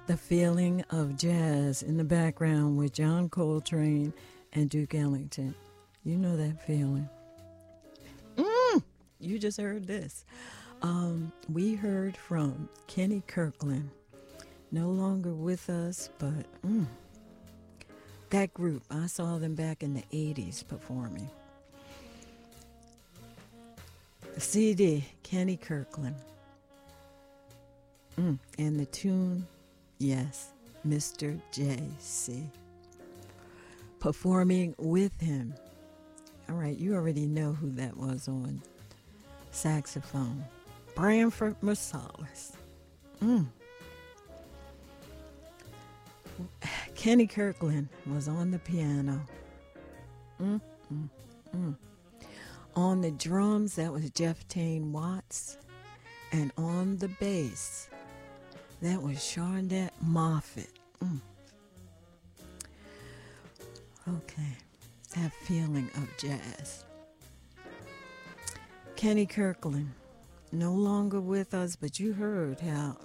The feeling of jazz in the background with John Coltrane and Duke Ellington. You know that feeling. You just heard this. We heard from Kenny Kirkland, no longer with us, but that group, I saw them back in the 80s performing. The CD, Kenny Kirkland. And the tune, yes, Mr. J.C. Performing with him. All right, you already know who that was on saxophone. Branford Marsalis. Kenny Kirkland was on the piano. On the drums, that was Jeff Tane Watts. And on the bass, that was Sharnette Moffett. Okay, that feeling of jazz. Kenny Kirkland, no longer with us, but you heard how,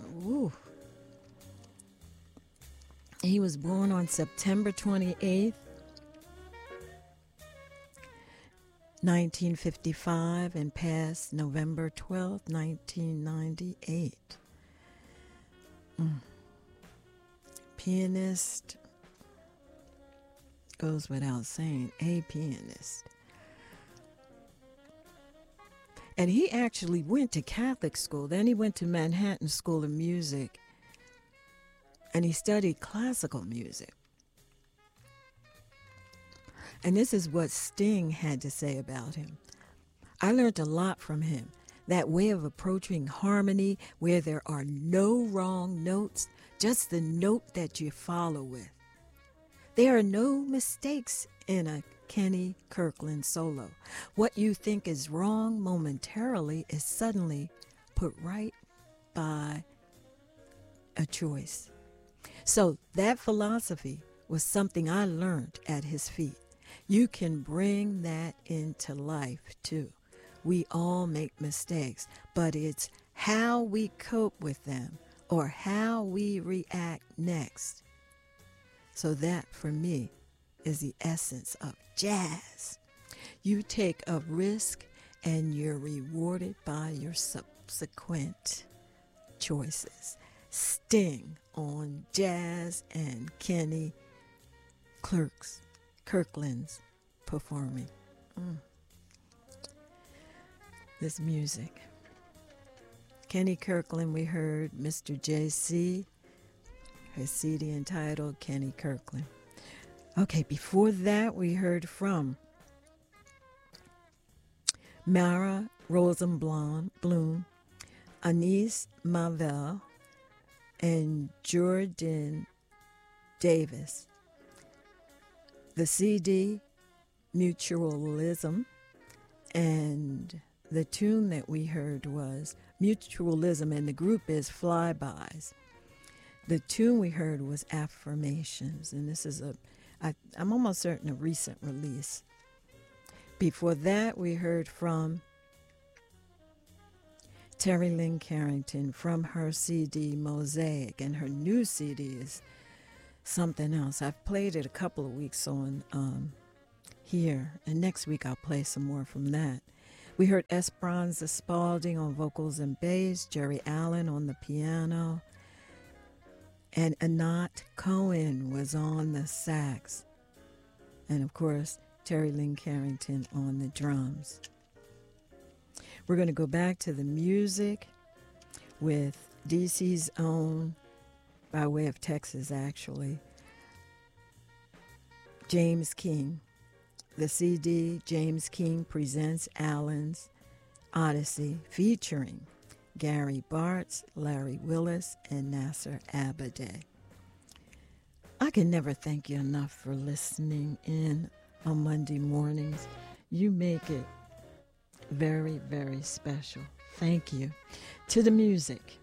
he was born on September 28th, 1955, and passed November 12th, 1998. Pianist, goes without saying, a pianist. And he actually went to Catholic school. Then he went to Manhattan School of Music, and he studied classical music. And this is what Sting had to say about him. I learned a lot from him. That way of approaching harmony where there are no wrong notes, just the note that you follow with. There are no mistakes in a Kenny Kirkland solo. What you think is wrong momentarily is suddenly put right by a choice. So that philosophy was something I learned at his feet. You can bring that into life too. We all make mistakes, but it's how we cope with them or how we react next. So that, for me, is the essence of jazz. You take a risk and you're rewarded by your subsequent choices. Sting on jazz and Kenny Kirkland's performing. This music. Kenny Kirkland, we heard Mr. J.C., his CD entitled Kenny Kirkland. Okay, before that, we heard from Mara Rosenblum, Anis Mavel, and Jordan Davis. The CD, Mutualism, and the tune that we heard was Mutualism, and the group is Flybys. The tune we heard was Affirmations, and this is I'm almost certain a recent release. Before that, we heard from Terry Lynn Carrington from her CD Mosaic, and her new CD is something else. I've played it a couple of weeks on here, and next week I'll play some more from that. We heard Esperanza Spalding on vocals and bass, Jerry Allen on the piano, and Anat Cohen was on the sax. And of course, Terry Lynn Carrington on the drums. We're going to go back to the music with DC's own, by way of Texas actually, James King. The CD, James King Presents Allen's Odyssey, featuring Gary Bartz, Larry Willis, and Nasser Abadeh. I can never thank you enough for listening in on Monday mornings. You make it very, very special. Thank you. To the music.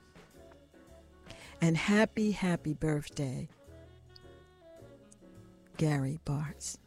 And happy, happy birthday, Gary Bartz.